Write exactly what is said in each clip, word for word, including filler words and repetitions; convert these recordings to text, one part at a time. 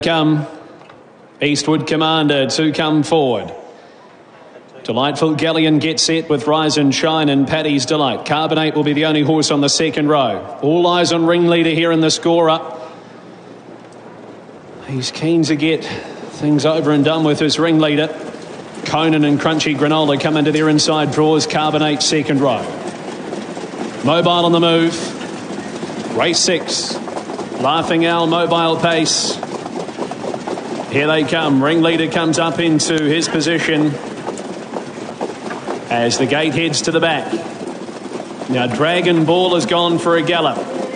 Come Eastwood Commander to come forward. Delightful Galleon gets set with Rise and Shine and Paddy's Delight. Carbonate will be the only horse on the second row. All eyes on Ringleader here in the score up. He's keen to get things over and done with his Ringleader. Conan and Crunchy Granola come into their inside draws. Carbonate second row. Mobile on the move. Race six. Laughing Owl, Mobile Pace. Here they come. Ringleader comes up into his position as the gate heads to the back. Now Dragon Ball has gone for a gallop.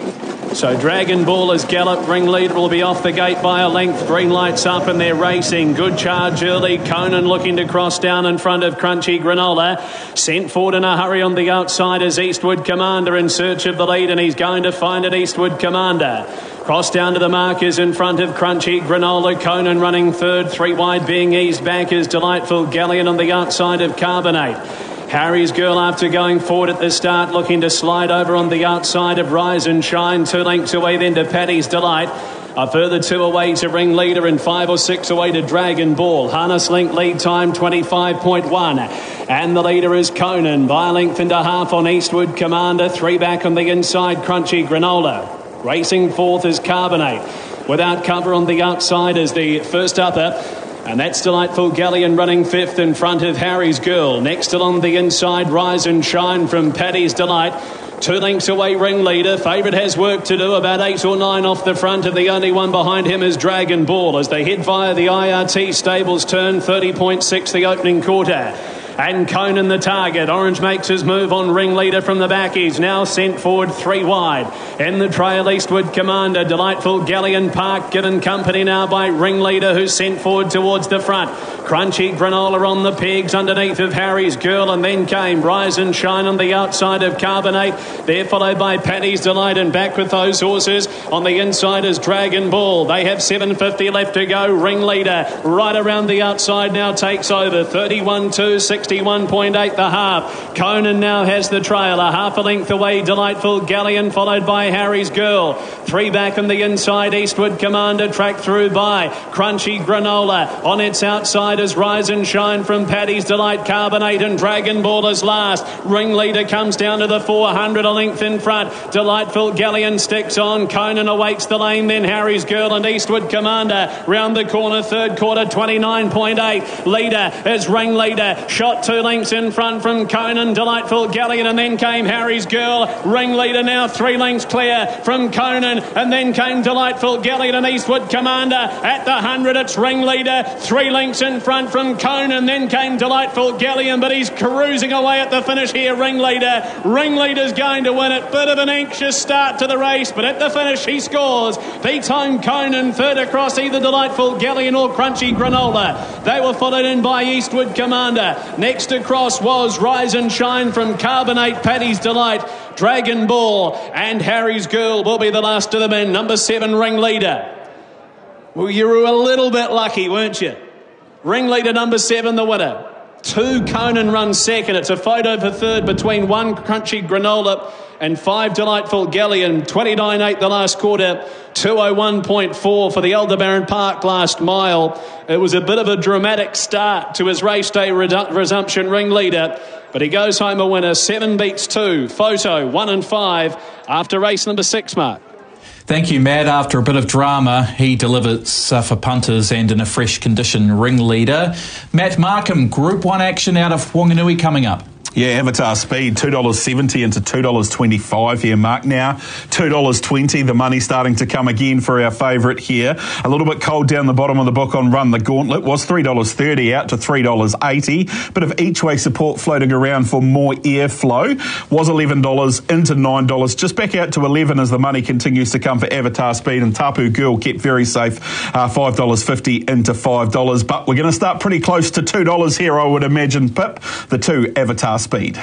So Dragon Ball has galloped. Ringleader will be off the gate by a length. Green lights up and they're racing. Good charge early. Conan looking to cross down in front of Crunchy Granola. Sent forward in a hurry on the outside is Eastwood Commander in search of the lead, and he's going to find it. Eastwood Commander. Cross down to the markers in front of Crunchy Granola. Conan running third. Three wide being eased back is Delightful Galleon on the outside of Carbonate. Harry's Girl, after going forward at the start, looking to slide over on the outside of Rise and Shine. Two lengths away then to Paddy's Delight. A further two away to Ringleader and five or six away to Dragon Ball. Harness Link lead time twenty-five point one. And the leader is Conan. By a length and a half on Eastwood Commander. Three back on the inside, Crunchy Granola. Racing fourth is Carbonate. Without cover on the outside is the first upper. And that's Delightful Galleon running fifth in front of Harry's Girl. Next along the inside, Rise and Shine from Paddy's Delight. Two lengths away, Ringleader. Favourite has work to do, about eight or nine off the front, and the only one behind him is Dragon Ball as they head via the I R T Stables turn. thirty point six the opening quarter. And Conan the target. Orange makes his move on Ringleader from the back. He's now sent forward three wide. In the trail, Eastwood Commander. Delightful Galleon Park given company now by Ringleader, who's sent forward towards the front. Crunchy Granola on the pegs underneath of Harry's Girl, and then came Rise and Shine on the outside of Carbonate. They're followed by Paddy's Delight, and back with those horses on the inside is Dragon Ball. They have seven fifty left to go. Ringleader right around the outside now takes over. thirty-one two, sixty-one point eight the half. Conan now has the trail. A half a length away, Delightful Galleon, followed by Harry's Girl. Three back on the inside, Eastwood Commander tracked through by Crunchy Granola. On its outside is Rise and Shine from Paddy's Delight. Carbonate and Dragon Ball is last. Ringleader comes down to the four hundred, a length in front. Delightful Galleon sticks on. Conan awaits the lane, then Harry's Girl and Eastwood Commander. Round the corner, third quarter, twenty-nine point eight. Leader is Ringleader. Shot two lengths in front from Conan, Delightful Galleon, and then came Harry's Girl. Ringleader now three lengths clear from Conan, and then came Delightful Galleon and Eastwood Commander. At the one hundred, it's Ringleader. Three lengths in front from Conan, then came Delightful Galleon, but he's cruising away at the finish here, Ringleader. Ringleader's going to win it. Bit of an anxious start to the race, but at the finish he scores. Beats home Conan. Third across either Delightful Galleon or Crunchy Granola. They were followed in by Eastwood Commander. Next across was Rise and Shine from Carbonate, Paddy's Delight. Dragon Ball and Harry's Girl will be the last of them in. Number seven, Ringleader. Well, you were a little bit lucky, weren't you? Ringleader, number seven, the winner. Two, Conan runs second. It's a photo for third between one, Crunchy Granola, and five, Delightful Galleon. twenty-nine eight the last quarter. two oh one point four for the Aldebaran Park last mile. It was a bit of a dramatic start to his race day redu- resumption, Ringleader, but he goes home a winner. Seven beats two. Photo, one and five after race number six, Mark. Thank you, Matt. After a bit of drama, he delivers uh, for punters and in a fresh condition, Ringleader. Matt Markham, Group one action out of Whanganui coming up. Yeah, Avatar Speed, two dollars seventy into two dollars twenty-five here, Mark. Now, two dollars twenty, the money starting to come again for our favourite here. A little bit cold down the bottom of the book on Run the Gauntlet. Was three dollars thirty out to three dollars eighty. Bit of each-way support floating around for more airflow. Was eleven dollars into nine dollars. Just back out to eleven as the money continues to come for Avatar Speed. And Tapu Girl kept very safe, uh, five dollars fifty into five dollars. But we're going to start pretty close to two dollars here, I would imagine, Pip. The two, Avatar Speed.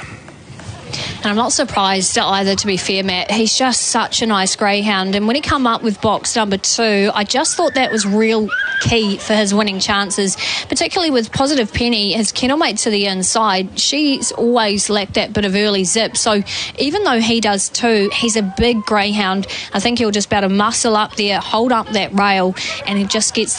And I'm not surprised either, to be fair, Matt. He's just such a nice greyhound. And when he come up with box number two, I just thought that was real key for his winning chances, particularly with Positive Penny, his kennel mate to the inside. She's always lacked that bit of early zip. So even though he does too, he's a big greyhound. I think he'll just be able to muscle up there, hold up that rail, and he just gets